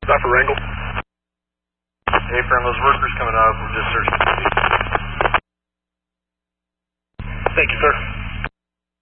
Stop for Wrangle. Hey, friend, those workers coming out. We're just searching. Thank you, sir.